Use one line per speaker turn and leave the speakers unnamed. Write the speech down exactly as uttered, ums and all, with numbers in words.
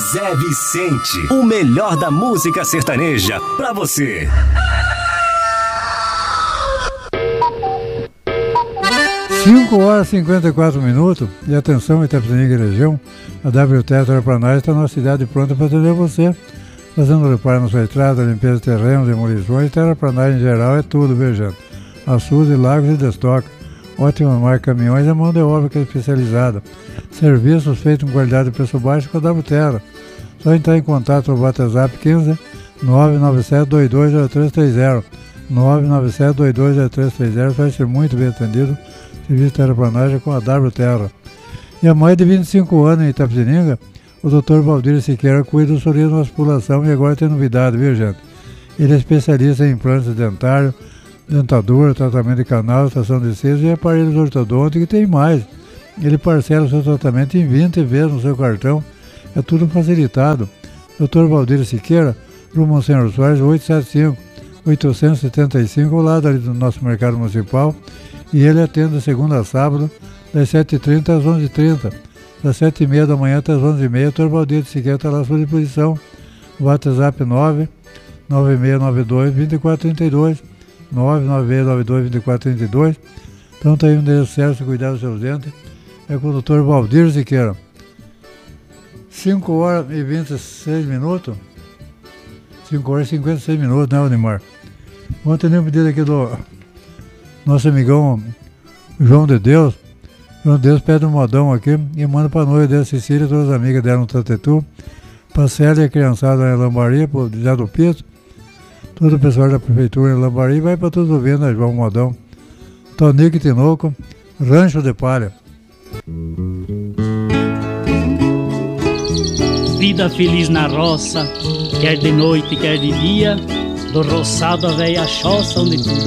Zé Vicente, o melhor da música sertaneja pra você.
cinco horas e cinquenta e quatro minutos. E atenção, Itapetininga e região, a W T Terraplanagem está na cidade pronta para atender você. Fazendo reparo na sua estrada, limpeza de terrenos, demolições, terraplanagem em geral é tudo, viu, gente? Açudes, lagos e destoca. Ótima marca caminhões e mão de obra que é especializada. Serviços feitos com qualidade e preço baixo com a W Terra. Só entrar em contato no WhatsApp quinze nove nove sete dois dois zero três três zero. nove nove sete dois dois zero três três zero vai ser muito bem atendido. Serviço de terraplanagem com a W Terra. E há mais de vinte e cinco anos em Itapetininga, o doutor Valdir Siqueira cuida do sorriso na população e agora tem novidade, viu, gente? Ele é especialista em implantes dentários, dentadura, tratamento de canal, estação de siso e aparelhos ortodônticos e tem mais. Ele parcela o seu tratamento em vinte vezes no seu cartão. É tudo facilitado. doutor Valdir Siqueira, Rua Monsenhor Soares, oitocentos e setenta e cinco, oitocentos e setenta e cinco, ao lado ali do nosso mercado municipal. E ele atende de segunda a sábado, das sete e trinta às onze e trinta. Das sete e meia da manhã até as onze e meia, o doutor Valdir Siqueira está lá à sua disposição. WhatsApp nove nove seis nove dois dois quatro três dois. nove nove seis nove dois dois quatro três dois. Então está aí um endereço certo para cuidar dos seus dentes. É com o doutor Valdir Siqueira. cinco horas e vinte e seis minutos. cinco horas e cinquenta e seis minutos, né, Odimar? Vamos atender um pedido aqui do nosso amigão João de Deus. João de Deus pede um modão aqui e manda para a noiva dela, Cecília, e todas as amigas dela no Tatetu. Para a Célia e a criançada na Lambari, para o José do Pito. Todo o pessoal da prefeitura em Lambari vai para todos os vendas, João Modão. Tonico e Tinoco, Rancho de Palha.
Vida feliz na roça, quer de noite, quer de dia, do roçado a véia choça onde tudo